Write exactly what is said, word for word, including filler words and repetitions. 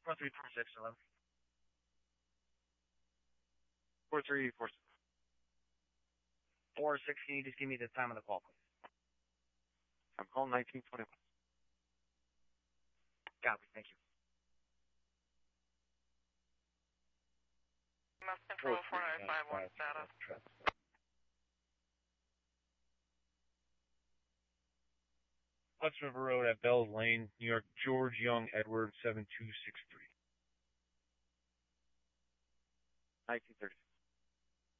four three four six eleven. four three four six. four six, can you just give me the time of the call, please? I'm calling nineteen twenty-one. Copy, thank you. Mass Control four nine five one status. Hudson River Road at Bells Lane, New York, George Young Edward seven two six three. nineteen thirty.